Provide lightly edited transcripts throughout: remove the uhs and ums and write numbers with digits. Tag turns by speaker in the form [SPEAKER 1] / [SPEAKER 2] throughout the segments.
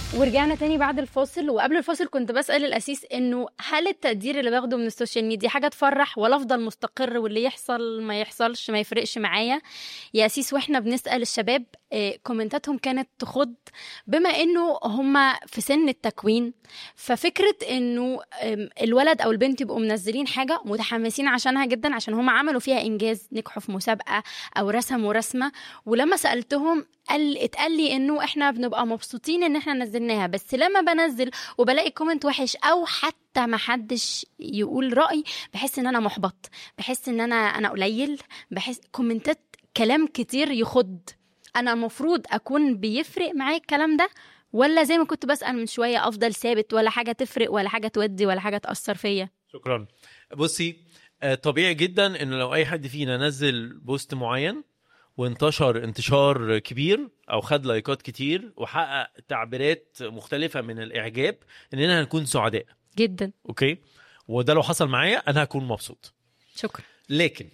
[SPEAKER 1] ورجعنا تاني بعد الفاصل. وقبل الفاصل كنت بسأل الأسيس إنه هل التقدير اللي باخده من السوشيال ميديا حاجة تفرح ولا أفضل مستقر واللي يحصل ما يحصلش ما يفرقش معايا يا أسيس؟ وإحنا بنسأل الشباب كومنتاتهم كانت تخض بما إنه هم في سن التكوين. ففكرة إنه الولد أو البنت يبقوا منزلين حاجة متحمسين عشانها جدا عشان هم عملوا فيها إنجاز، نجحوا في مسابقة أو رسموا رسمة، ولما سألتهم اتقال لي انه احنا بنبقى مبسوطين ان احنا نزلناها، بس لما بنزل وبلاقي كومنت وحش او حتى ما حدش يقول رأي بحس ان انا محبط، بحس ان انا قليل، بحس كومنتات كلام كتير يخض. انا المفروض اكون بيفرق معايا الكلام ده ولا زي ما كنت بسأل من شوية افضل ثابت ولا حاجة تفرق ولا حاجة تودي ولا حاجة تأثر فيا؟
[SPEAKER 2] شكرا. بصي، طبيعي جدا انه لو اي حد فينا نزل بوست معين وانتشر انتشار كبير او خد لايكات كتير وحقق تعبيرات مختلفة من الاعجاب اننا هنكون سعداء
[SPEAKER 1] جدا.
[SPEAKER 2] اوكي، وده لو حصل معايا انا هكون مبسوط.
[SPEAKER 1] شكرا.
[SPEAKER 2] لكن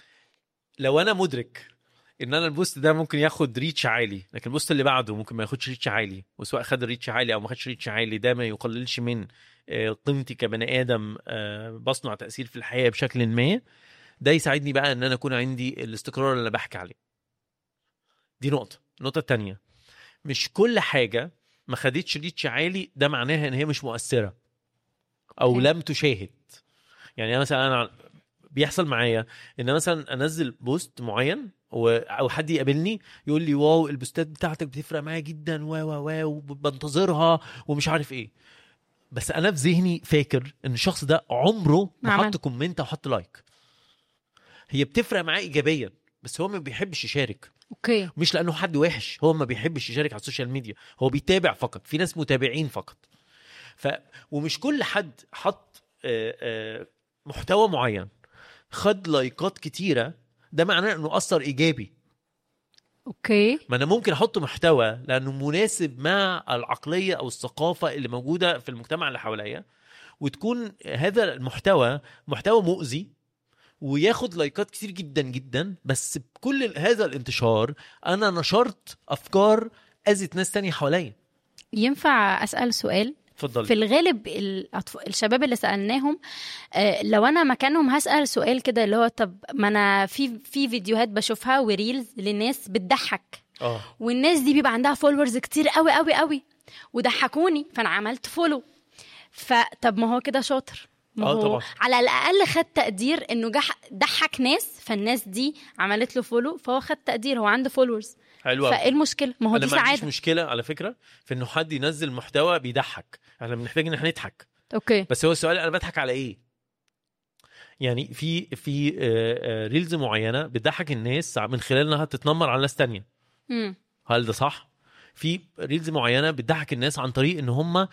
[SPEAKER 2] لو انا مدرك ان انا البوست ده ممكن ياخد ريتش عالي لكن البوست اللي بعده ممكن ما ياخدش ريتش عالي، وسواء خد ريتش عالي او ما خدش ريتش عالي ده ما يقللش من قيمتي كبني ادم بصنع تأثير في الحياة بشكل ما، ده يساعدني بقى ان انا اكون عندي الاستقرار اللي بحكي عليه. دي نقطة. النقطة التانية، مش كل حاجة ما خدتش ريتش عالي ده معناها ان هي مش مؤثرة او لم تشاهد. يعني مثلا انا بيحصل معايا ان مثلا انزل بوست معين او حد يقابلني يقول لي واو البوستات بتاعتك بتفرق معايا جدا وبنتظرها ومش عارف ايه، بس انا في ذهني فاكر ان الشخص ده عمره ما حط كومنت او حط لايك. هي بتفرق معاه ايجابيا بس هو ما بيحبش يشارك.
[SPEAKER 1] اوكي،
[SPEAKER 2] مش لانه حد وحش، هو ما بيحبش يشارك على السوشيال ميديا، هو بيتابع فقط، في ناس متابعين فقط. ومش كل حد حط محتوى معين خد لايكات كتيرة ده معناه انه اثر ايجابي.
[SPEAKER 1] اوكي،
[SPEAKER 2] ما انا ممكن احط محتوى لانه مناسب مع العقلية او الثقافة اللي موجودة في المجتمع اللي حواليا، وتكون هذا المحتوى محتوى مؤذي وياخد لايكات كتير جدا جدا، بس بكل هذا الانتشار انا نشرت افكار اذت ناس تانية حواليا.
[SPEAKER 1] ينفع اسال سؤال؟
[SPEAKER 2] فضل.
[SPEAKER 1] في الغالب الشباب اللي سالناهم لو انا مكانهم هسال سؤال كده اللي هو طب ما انا في فيديوهات بشوفها وريلز للناس بتضحك والناس دي بيبقى عندها فولورز كتير قوي قوي قوي وضحكوني فانا عملت فولو، فطب ما هو كده شاطر، ما هو
[SPEAKER 2] طبعا.
[SPEAKER 1] على الأقل خد تقدير إنه ضحك ناس فالناس دي عملت له فولو فهو خد تقدير، هو عنده فولورز. فإيه المشكلة؟ ما هو دي سعادة.
[SPEAKER 2] أنا ما عنديش مشكلة على فكرة في إنه حد ينزل محتوى بيضحك، احنا بنحتاج إن احنا نضحك.
[SPEAKER 1] أوكي.
[SPEAKER 2] بس هو السؤال أنا بضحك على إيه؟ يعني في ريلز معينة بتضحك الناس من خلال إنها تتنمر على ناس تانية. هل ده صح؟ في ريلز معينة بتضحك الناس عن طريق إن هم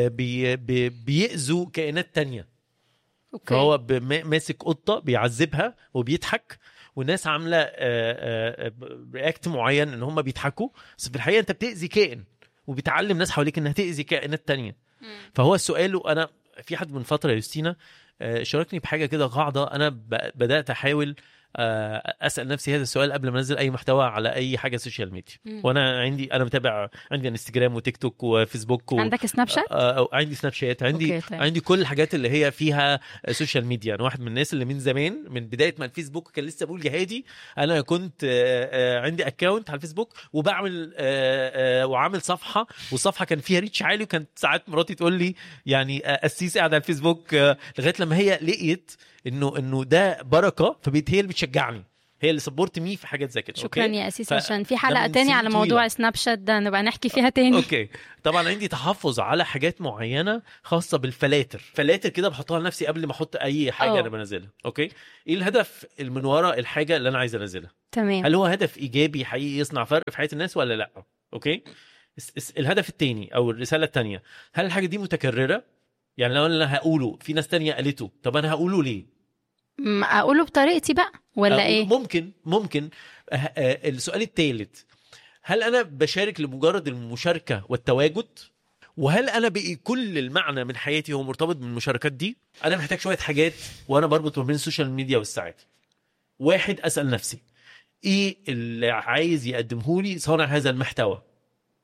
[SPEAKER 2] بيأذوا كائنات تانية.
[SPEAKER 1] أوكي.
[SPEAKER 2] فهو ماسك قطة بيعذبها وبيضحك والناس عاملة رياكت معين ان هم بيضحكوا، بس في الحقيقة انت بتأذي كائن وبتعلم ناس حواليك انها تأذي كائنات تانية. فهو السؤال، انا في حد من فترة يوستينا شاركني بحاجة كده قاعدة انا بدأت احاول اسال نفسي هذا السؤال قبل ما انزل اي محتوى على اي حاجه سوشيال ميديا. وانا انا متابع، عندي انستجرام وتيك توك وفيسبوك
[SPEAKER 1] عندك سناب شات؟
[SPEAKER 2] عندي سناب شات، عندي كل الحاجات اللي هي فيها سوشيال ميديا. انا واحد من الناس اللي من زمان، من بدايه ما الفيسبوك كان لسه بقول جهادي، انا كنت عندي اكاونت على الفيسبوك وبعمل وعامل صفحه، والصفحه كان فيها ريتش عالي، وكانت ساعات مراتي تقول لي يعني قسيس قاعد على الفيسبوك، لغايه لما هي لقيت انه ده بركه، فبقيت هي اللي بتشجعني، هي اللي سبورت مي في حاجات زي كده.
[SPEAKER 1] شكرا يا أسيس، عشان في حلقه تاني على موضوع سناب شات ده نبقى نحكي فيها تاني.
[SPEAKER 2] اوكي. طبعا عندي تحفظ على حاجات معينه خاصه فلاتر كده بحطها لنفسي قبل ما احط اي حاجه انا بنزلها. اوكي، ايه الهدف من وراء الحاجه اللي انا عايز انزلها؟
[SPEAKER 1] تمام.
[SPEAKER 2] هل هو هدف ايجابي حقيقي يصنع فرق في حياه الناس ولا لا؟ اوكي. الهدف التاني او الرساله التانية، هل الحاجه دي متكرره؟ يعني لو انا هقوله في ناس تانية قالته، طب انا هقوله ليه؟
[SPEAKER 1] اقوله بطريقتي بقى ولا ايه؟
[SPEAKER 2] ممكن. السؤال الثالث، هل انا بشارك لمجرد المشاركه والتواجد؟ وهل انا بقي كل المعنى من حياتي هو مرتبط بالمشاركات دي؟ انا محتاج شويه حاجات وانا بربط ما بين السوشيال ميديا والسعاده. واحد، اسال نفسي ايه اللي عايز يقدمه لي صانع هذا المحتوى؟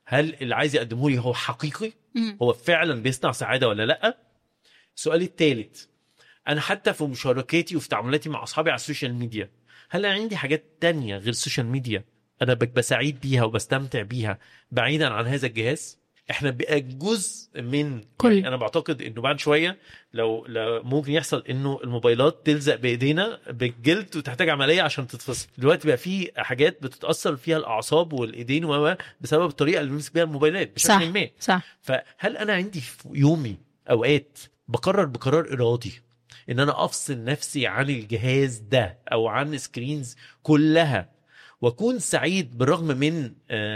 [SPEAKER 2] هل اللي عايز يقدمه لي هو حقيقي، هو فعلا بيصنع سعاده ولا لا. السؤال الثالث، انا حتى في مشاركاتي وفي تعاملاتي مع اصحابي على السوشيال ميديا، هل انا عندي حاجات تانية غير السوشيال ميديا انا بسعيد بيها وبستمتع بيها بعيدا عن هذا الجهاز؟ احنا بقى جزء من يعني انا بعتقد انه بعد شويه لو ممكن يحصل انه الموبايلات تلزق بايدينا بالجلد وتحتاج عمليه عشان تتفصل. دلوقتي بقى في حاجات بتتاثر فيها الاعصاب والايدين بسبب الطريقه اللي بنمسك بيها الموبايلات بشكل ما.
[SPEAKER 1] صح.
[SPEAKER 2] فهل انا عندي في يومي اوقات بقرر بقرار ارادي ان انا افصل نفسي عن الجهاز ده او عن سكرينز كلها واكون سعيد بالرغم من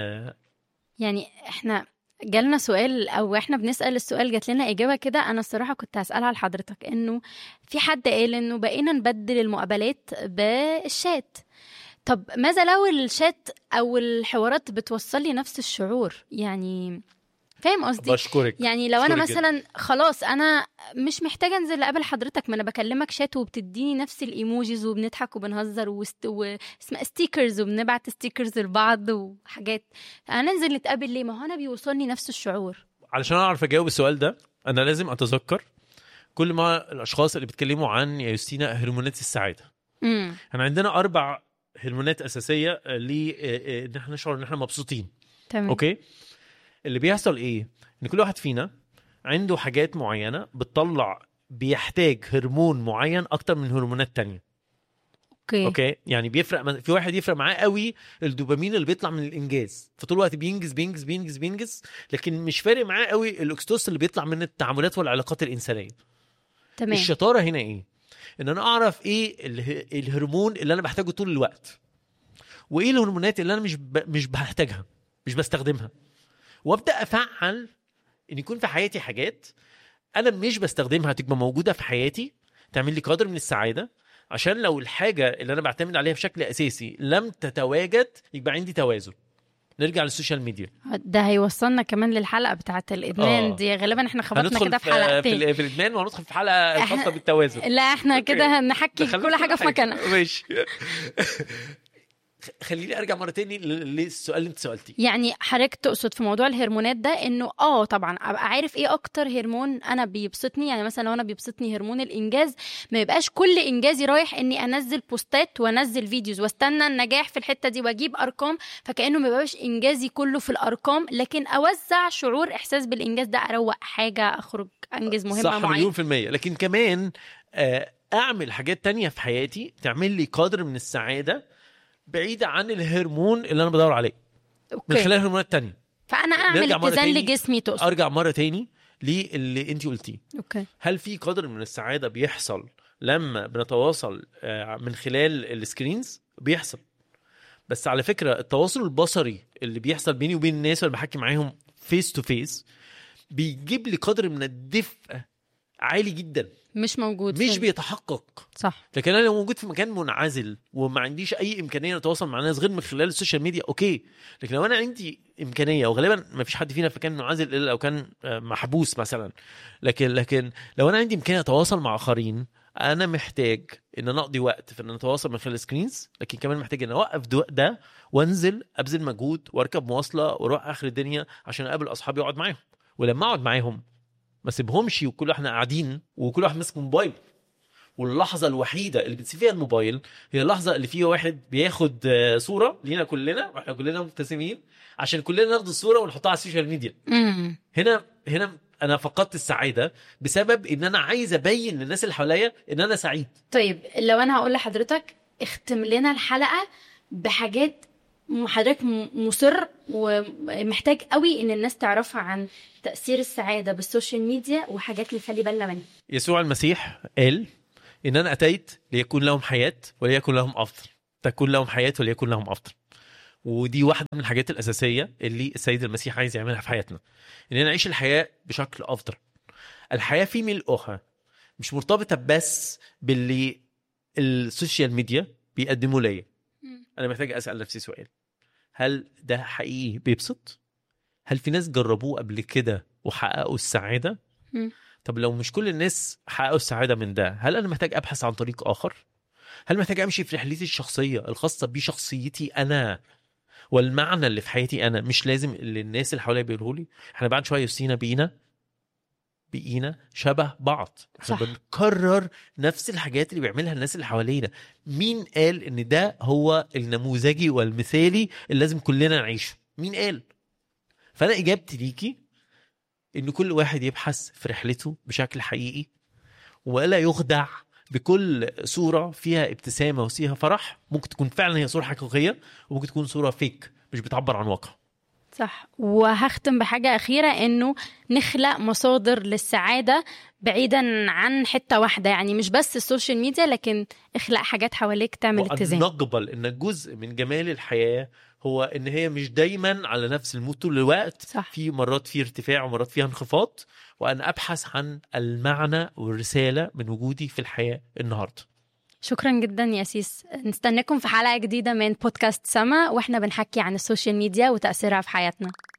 [SPEAKER 1] يعني احنا جالنا سؤال او احنا بنسأل السؤال جات لنا اجابة كده، انا الصراحة كنت هسألها لحضرتك، انه في حد قال انه بقينا نبدل المقابلات بالشات. طب ماذا لو الشات او الحوارات بتوصل لي نفس الشعور؟ يعني فاهم قصدي؟
[SPEAKER 2] بشكرك.
[SPEAKER 1] يعني لو انا مثلا
[SPEAKER 2] جدا.
[SPEAKER 1] خلاص انا مش محتاجه انزل اقابل حضرتك، ما انا بكلمك شات وبتديني نفس الايموجيز وبنضحك وبنهزر واسمها ستيكرز وبنبعت ستيكرز لبعض وحاجات، انا انزل نتقابل ليه؟ ما هو انا بيوصلني نفس الشعور.
[SPEAKER 2] علشان اعرف اجاوب السؤال ده انا لازم اتذكر كل ما الاشخاص اللي بيتكلموا عن يا يوستينا هرمونات السعاده. احنا عندنا 4 هرمونات اساسيه ان احنا نشعر ان احنا مبسوطين.
[SPEAKER 1] تمام.
[SPEAKER 2] اوكي، اللي بيحصل ايه ان كل واحد فينا عنده حاجات معينه بتطلع بيحتاج هرمون معين اكتر من هرمونات تانية. اوكي يعني بيفرق، في واحد يفرق معاه قوي الدوبامين اللي بيطلع من الانجاز، فطول الوقت بينجز بينجز بينجز بينجز، لكن مش فارق معاه قوي الاكستوس اللي بيطلع من التعاملات والعلاقات الانسانيه.
[SPEAKER 1] تمام.
[SPEAKER 2] الشطاره هنا ايه؟ ان انا اعرف ايه الهرمون اللي انا بحتاجه طول الوقت، وايه الهرمونات اللي انا مش بحتاجها، مش بستخدمها، وابدا افعل ان يكون في حياتي حاجات انا مش بستخدمها تبقى موجوده في حياتي تعمل لي قدر من السعاده، عشان لو الحاجه اللي انا بعتمد عليها بشكل اساسي لم تتواجد يبقى عندي توازن. نرجع للسوشيال ميديا،
[SPEAKER 1] ده هيوصلنا كمان للحلقه بتاعه الادمان دي، غالبا احنا خبطنا كده في حلقتين
[SPEAKER 2] في الادمان، وهندخل في حلقه خاصه بالتوازن.
[SPEAKER 1] لا احنا كده هنحكي كل حاجه في مكانها.
[SPEAKER 2] ماشي. خليني ارجع مره تاني للسؤال اللي انت سالتيه.
[SPEAKER 1] يعني حضرتك تقصد في موضوع الهرمونات ده انه طبعا ابقى عارف ايه اكتر هرمون انا بيبسطني. يعني مثلا لو انا بيبسطني هرمون الانجاز، ما يبقاش كل انجازي رايح اني انزل بوستات وانزل فيديوز واستنى النجاح في الحته دي واجيب ارقام، فكانه ما يبقاش انجازي كله في الارقام، لكن اوزع شعور احساس بالانجاز ده، اروق حاجه، اخرج انجز مهمه
[SPEAKER 2] صح
[SPEAKER 1] معينه.
[SPEAKER 2] 100%. لكن كمان اعمل حاجات تانية في حياتي تعمل لي قدر من السعاده بعيدة عن الهرمون اللي أنا بدور عليه. أوكي. من خلال هرمونات تانية.
[SPEAKER 1] فأنا أعمل اتزان لجسمي تقصد.
[SPEAKER 2] أرجع مرة تاني للي أنت قلتيه.
[SPEAKER 1] أوكي.
[SPEAKER 2] هل في قدر من السعادة بيحصل لما بنتواصل من خلال السكرينز؟ بيحصل، بس على فكرة التواصل البصري اللي بيحصل بيني وبين الناس اللي بحكي معاهم فيس تو فيس بيجيب لي قدر من الدفء عالي جدا،
[SPEAKER 1] مش موجود،
[SPEAKER 2] مش بيتحقق.
[SPEAKER 1] صح.
[SPEAKER 2] لكن انا لو موجود في مكان منعزل وما عنديش اي امكانيه اتواصل مع الناس غير من خلال السوشيال ميديا، اوكي. لكن لو انا عندي امكانيه، وغالبا ما فيش حد فينا في مكان منعزل الا لو كان محبوس مثلا، لكن لو انا عندي امكانيه اتواصل مع اخرين، انا محتاج ان انا اقضي وقت في ان اتواصل من خلال السكرينز، لكن كمان محتاج ان اوقف ده وانزل ابذل مجهود واركب مواصله واروح اخر الدنيا عشان اقابل اصحابي واقعد معاهم. ولما اقعد معاهم ما سيبهمش وكل احنا قاعدين وكل واحد ماسك موبايل، واللحظه الوحيده اللي بتسيب فيها الموبايل هي اللحظه اللي فيها واحد بياخد صوره لينا كلنا واحنا كلنا مبتسمين عشان كلنا ناخد الصوره ونحطها على السوشيال ميديا. هنا انا فقدت السعاده بسبب ان انا عايز ابين للناس اللي حواليا ان انا سعيد.
[SPEAKER 1] طيب لو انا هقول لحضرتك اختم لنا الحلقه بحاجات حضرتك مصر ومحتاج قوي ان الناس تعرفها عن تأثير السعادة بالسوشيال ميديا وحاجات نخلي بالنا منها.
[SPEAKER 2] يسوع المسيح قال إن أنا أتيت ليكون لهم حياة وليكن لهم أفضل، تكون لهم حياة وليكن لهم أفضل. ودي واحدة من الحاجات الأساسية اللي السيد المسيح عايز يعملها في حياتنا، إننا نعيش الحياة بشكل أفضل. الحياة في ملؤها مش مرتبطة بس باللي السوشيال ميديا بيقدموا لي. أنا محتاج أسأل نفسي سؤال، هل ده حقيقي بيبسط؟ هل في ناس جربوه قبل كده وحققوا السعادة؟ طب لو مش كل الناس حققوا السعادة من ده، هل أنا محتاج أبحث عن طريق آخر؟ هل محتاج أمشي في رحلتي الشخصية الخاصة بشخصيتي أنا والمعنى اللي في حياتي انا، مش لازم اللي الناس اللي حواليا بيقولوا لي. احنا بعد شويه يوسينا بقينا شبه بعض، احنا
[SPEAKER 1] صح.
[SPEAKER 2] بنكرر نفس الحاجات اللي بيعملها الناس اللي حوالينا. مين قال ان ده هو النموذجي والمثالي اللي لازم كلنا نعيشه؟ مين قال؟ فانا اجابتي ليكي ان كل واحد يبحث في رحلته بشكل حقيقي، ولا يخدع بكل صورة فيها ابتسامة وفيها فرح. ممكن تكون فعلا هي صورة حقيقية، وممكن تكون صورة فيك مش بتعبر عن واقع.
[SPEAKER 1] صح. وهختم بحاجة أخيرة، إنه نخلق مصادر للسعادة بعيدا عن حتة واحدة، يعني مش بس السوشيال ميديا، لكن اخلق حاجات حواليك تعمل اتزان.
[SPEAKER 2] نقبل ان جزء من جمال الحياة هو ان هي مش دايما على نفس المود طول الوقت.
[SPEAKER 1] صح.
[SPEAKER 2] في مرات في ارتفاع ومرات فيها انخفاض، وأنا أبحث عن المعنى والرسالة من وجودي في الحياة النهاردة.
[SPEAKER 1] شكرا جدا يا أسيس. نستناكم في حلقة جديدة من بودكاست سما، واحنا بنحكي عن السوشيال ميديا وتأثيرها في حياتنا.